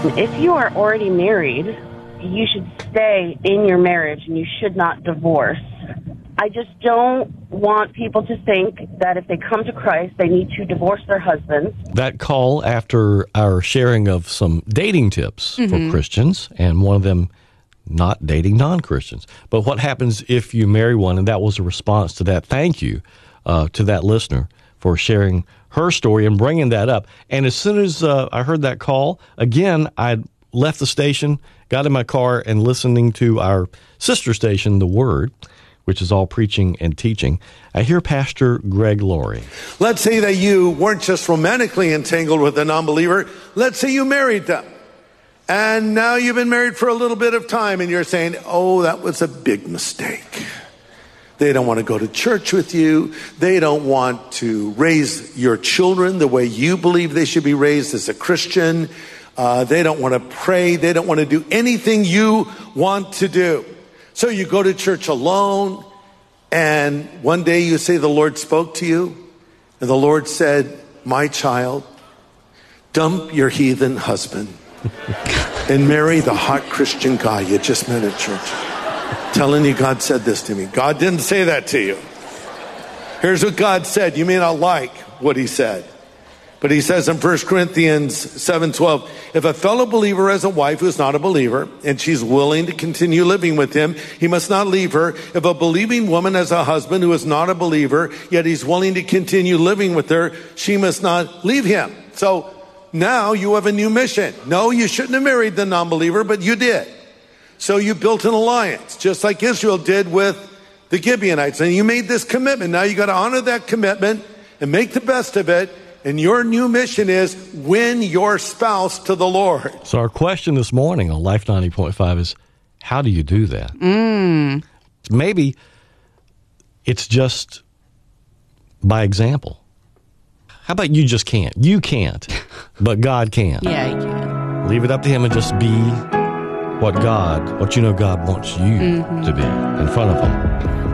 If you are already married, you should stay in your marriage and you should not divorce. I just don't want people to think that if they come to Christ, they need to divorce their husbands. That call after our sharing of some dating tips for Christians, and one of them, not dating non-Christians. But what happens if you marry one? And that was a response to that. Thank you to that listener for sharing her story and bringing that up. And as soon as I heard that call, again, I left the station, got in my car, and listening to our sister station, The Word, which is all preaching and teaching. I hear Pastor Greg Laurie. Let's say that you weren't just romantically entangled with a non-believer. Let's say you married them. And now you've been married for a little bit of time and you're saying, oh, that was a big mistake. They don't want to go to church with you. They don't want to raise your children the way you believe they should be raised as a Christian. They don't want to pray. They don't want to do anything you want to do. So you go to church alone, and one day you say the Lord spoke to you, and the Lord said, my child, dump your heathen husband and marry the hot Christian guy you just met at church. Telling you God said this to me. God didn't say that to you. Here's what God said. You may not like what he said, but he says in 1 Corinthians 7:12, if a fellow believer has a wife who's not a believer and she's willing to continue living with him, he must not leave her. If a believing woman has a husband who is not a believer, yet he's willing to continue living with her, she must not leave him. So now you have a new mission. No, you shouldn't have married the non-believer, but you did. So you built an alliance, just like Israel did with the Gibeonites. And you made this commitment. Now you got to honor that commitment and make the best of it. And your new mission is win your spouse to the Lord. So our question this morning on Life 90.5 is, how do you do that? Maybe it's just by example. How about you just can't? You can't, but God can. Yeah, you can. Leave it up to him and just be what you know God wants you to be in front of him.